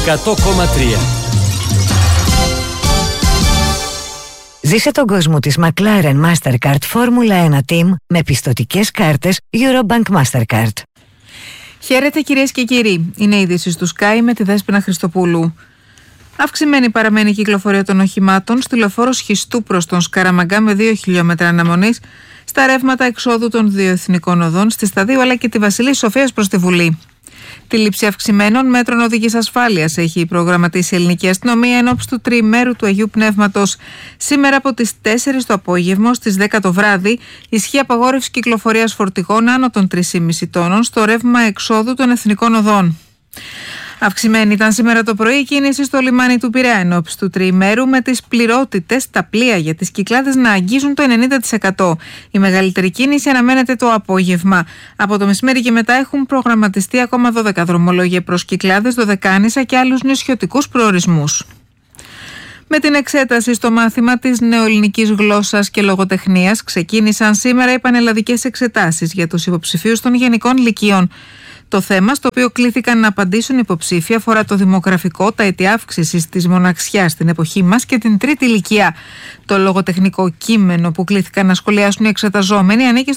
100,3. Ζήσε τον κόσμο της McLaren Mastercard Formula 1 Team με πιστωτικές κάρτες Eurobank Mastercard. Χαίρετε κυρίες και κύριοι. Είναι η είδηση του Sky με τη Δέσποινα Χριστοπούλου. Αυξημένη παραμένει η κυκλοφορία των οχημάτων στη λεωφόρο Σχιστού προς τον Σκαραμαγκά με 2 χιλιόμετρα αναμονής, στα ρεύματα εξόδου των δύο εθνικών οδών, στη Σταδίου αλλά και τη Βασιλής Σοφίας προς τη Βουλή. Τη λήψη αυξημένων μέτρων οδικής ασφάλειας έχει προγραμματίσει η ελληνική αστυνομία εν ώψη του τριημέρου του Αγίου Πνεύματος. Σήμερα από τις 4 το απόγευμα στις 10 το βράδυ ισχύει απαγόρευση κυκλοφορίας φορτηγών άνω των 3,5 τόνων στο ρεύμα εξόδου των εθνικών οδών. Αυξημένη ήταν σήμερα το πρωί η κίνηση στο λιμάνι του Πειραιά εν ώψη του τριημέρου, με τις πληρότητες στα πλοία για τις Κυκλάδες να αγγίζουν το 90%. Η μεγαλύτερη κίνηση αναμένεται το απόγευμα. Από το μεσημέρι και μετά έχουν προγραμματιστεί ακόμα 12 δρομολόγια προς Κυκλάδες, Δωδεκάνησα και άλλους νησιωτικούς προορισμούς. Με την εξέταση στο μάθημα της νεοελληνικής γλώσσας και λογοτεχνίας ξεκίνησαν σήμερα οι πανελλαδικές εξετάσεις για τους υποψηφίους των γενικών λυκείων. Το θέμα στο οποίο κλήθηκαν να απαντήσουν οι υποψήφοι αφορά το δημογραφικό, τα αιτία αύξησης της μοναξιάς στην εποχή μας και την τρίτη ηλικία. Το λογοτεχνικό κείμενο που κλήθηκαν να σχολιάσουν οι εξεταζόμενοι ανήκει